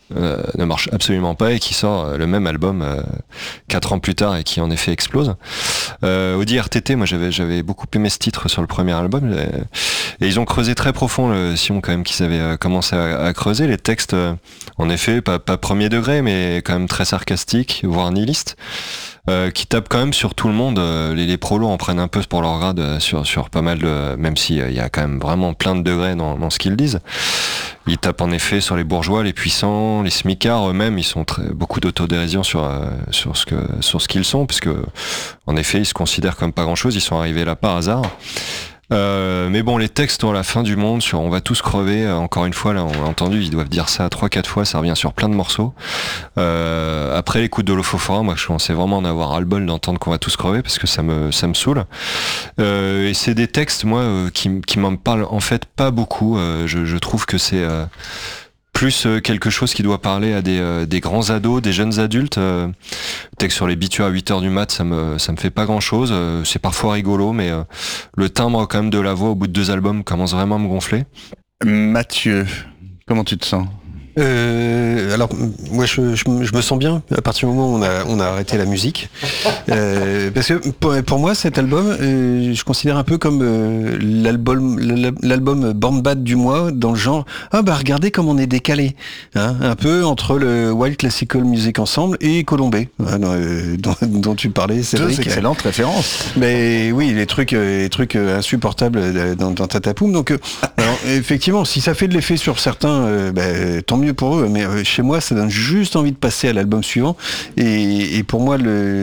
ne marche absolument pas et qui sort le même album 4 ans plus tard et qui en effet explose. Audi RTT, moi j'avais beaucoup aimé ce titre sur le premier album et ils ont creusé très profond le Sion quand même qu'ils avaient commencé à creuser les textes en effet pas premier degré mais quand même très sarcastiques voire nihilistes. Qui tapent quand même sur tout le monde. Les prolos en prennent un peu pour leur grade sur pas mal de... Même s'il y a quand même vraiment plein de degrés dans ce qu'ils disent. Ils tapent en effet sur les bourgeois, les puissants, les smicards eux-mêmes. Ils sont beaucoup d'autodérision sur ce qu'ils sont, puisque en effet ils se considèrent comme pas grand-chose. Ils sont arrivés là par hasard. Mais bon, les textes ont la fin du monde sur on va tous crever, encore une fois là on a entendu, ils doivent dire ça 3-4 fois, ça revient sur plein de morceaux. Après l'écoute de l'Ophophora, moi je commençais vraiment à en avoir ras-le-bol d'entendre qu'on va tous crever parce que ça me saoule. Et c'est des textes moi qui m'en parlent en fait pas beaucoup. Je trouve que c'est plus quelque chose qui doit parler à des grands ados, des jeunes adultes. Texte sur les bitures à 8h du mat, ça me fait pas grand chose. C'est parfois rigolo, mais le timbre quand même de la voix au bout de 2 albums commence vraiment à me gonfler. Mathieu, comment tu te sens ? Alors moi je me sens bien à partir du moment où on a arrêté la musique parce que pour moi cet album je considère un peu comme l'album Born Bad du mois dans le genre regardez comme on est décalé un peu entre le Wild Classical Music Ensemble et Colombé dont tu parlais Cédric. Deux excellentes références. Mais oui les trucs insupportables dans Tatapoum donc alors, effectivement si ça fait de l'effet sur certains tant mieux pour eux, mais chez moi ça donne juste envie de passer à l'album suivant et pour moi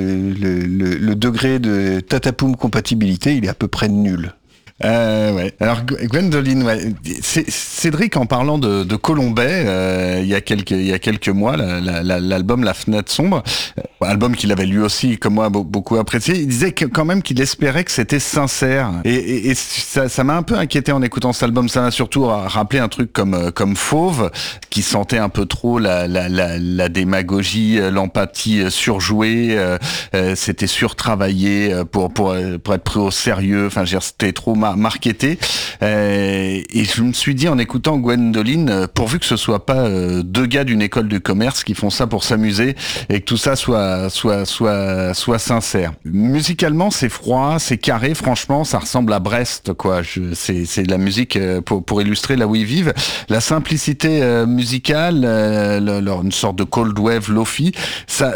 le degré de Tatapoum compatibilité il est à peu près nul. Ouais. Alors Gwendoline, ouais. Cédric en parlant de Colombet, il y a quelques mois, l'album La Fenêtre Sombre, album qu'il avait lui aussi comme moi beaucoup apprécié, il disait quand même qu'il espérait que c'était sincère et ça m'a un peu inquiété en écoutant cet album. Ça m'a surtout rappelé un truc comme Fauve qui sentait un peu trop la démagogie, l'empathie surjouée, c'était surtravaillé pour être pris au sérieux. Enfin, c'était trop marketé. Et je me suis dit en écoutant Gwendoline, pourvu que ce soit pas 2 gars d'une école de commerce qui font ça pour s'amuser et que tout ça soit sincère. Musicalement, c'est froid, c'est carré. Franchement, ça ressemble à Brest, quoi. C'est de la musique pour illustrer là où ils vivent. La simplicité musicale, une sorte de cold wave lofi, ça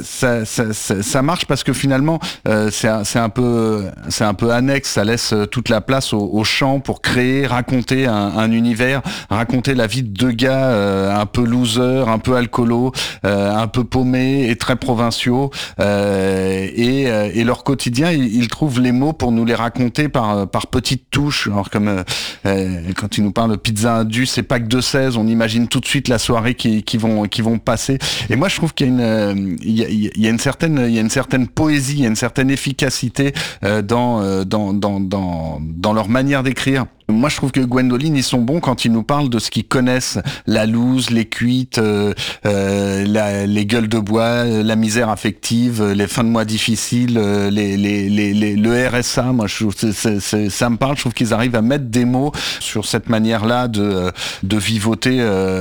marche parce que finalement, c'est un peu annexe. Ça laisse toute la place au chant pour créer, raconter un univers, raconter la vie de 2 gars un peu losers, un peu alcoolos, un peu paumés et très provinciaux et leur quotidien, ils trouvent les mots pour nous les raconter par petites touches. Alors comme quand ils nous parlent de pizza indus et pack de 16, on imagine tout de suite la soirée qui vont passer. Et moi je trouve qu'il y a une certaine poésie, il y a une certaine efficacité dans leur manière d'écrire. Moi, je trouve que Gwendoline, ils sont bons quand ils nous parlent de ce qu'ils connaissent, la loose, les cuites, les gueules de bois, la misère affective, les fins de mois difficiles, le RSA. Moi, je trouve ça me parle. Je trouve qu'ils arrivent à mettre des mots sur cette manière-là de vivoter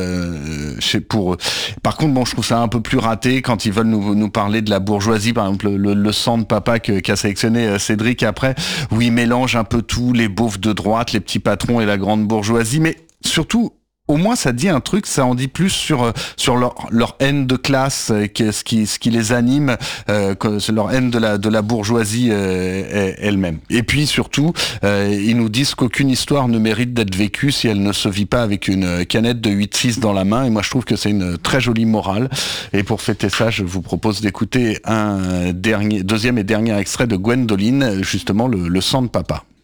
pour eux. Par contre, bon, je trouve ça un peu plus raté quand ils veulent nous parler de la bourgeoisie. Par exemple, le sang de papa qu'a sélectionné Cédric après, où ils mélangent un peu tout, les beaufs de droite, les petits patrons et la grande bourgeoisie, mais surtout au moins ça dit un truc, ça en dit plus sur leur haine de classe, ce qui les anime, c'est leur haine de la bourgeoisie elle-même. Et puis surtout, ils nous disent qu'aucune histoire ne mérite d'être vécue si elle ne se vit pas avec une canette de 8-6 dans la main, et moi je trouve que c'est une très jolie morale. Et pour fêter ça, je vous propose d'écouter un deuxième et dernier extrait de Gwendoline, justement le sang de papa.